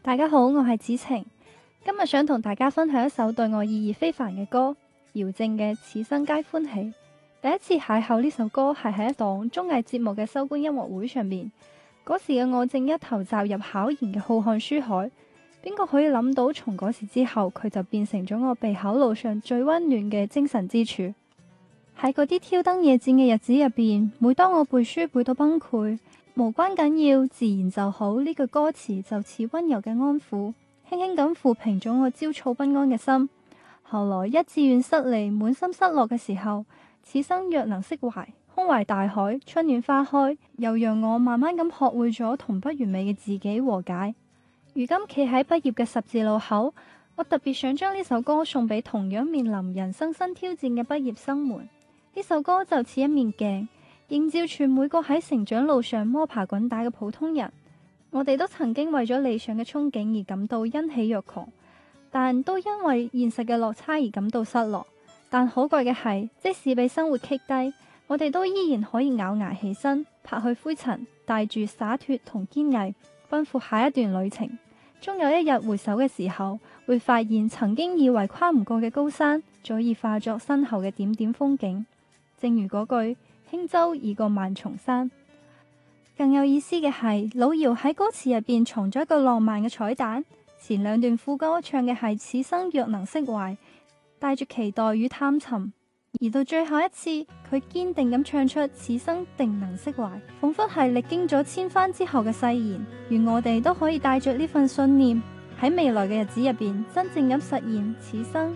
大家好，我係子晴，今日想同大家分享一首對我意義非凡嘅歌，姚正嘅《此生皆歡喜》。第一次邂逅呢首歌係喺一檔綜藝節目嘅收官音樂會上面，嗰時嘅我正一頭扎入考研嘅浩瀚書海，邊個可以諗到從嗰時之後佢就變成咗我備考路上最溫暖嘅精神支柱。喺嗰啲挑燈夜戰嘅日子入邊，每當我背書背到崩潰，無關緊要，自然就好，呢句歌詞就似溫柔嘅安撫，輕輕咁撫平咗我焦躁不安嘅心。後來一志願失利，滿心失落嘅時候，此生若能釋懷，胸懷大海，春暖花開，又讓我慢慢咁學會咗同不完美嘅自己和解。如今企喺畢業嘅十字路口，我特別想將呢首歌送俾同樣面臨人生新挑戰嘅畢業生們。呢首歌就似一面鏡，映照住每個喺成長路上摸爬滾打嘅普通人。我哋都曾經為咗理想嘅憧憬而感到欣喜若狂，但都因為現實嘅落差而感到失落。但可貴嘅係，即使被生活擊低，我哋都依然可以咬牙起身，拍去灰塵，帶住灑脫同堅毅，奔赴下一段旅程。終有一日回首嘅時候，會發現曾經以為跨唔過嘅高山，早已化作身後嘅點點風景。正如嗰句，輕舟已過萬重山。更有意思嘅係，老姚喺歌詞入邊藏咗一個浪漫嘅彩蛋。前兩段副歌唱嘅係此生若能釋懷，帶住期待與探尋；而到最後一次，佢堅定咁唱出此生定能釋懷，仿佛係歷經咗千番之後嘅誓言。願我哋都可以帶着呢份信念，喺未來嘅日子入邊，真正咁實現此生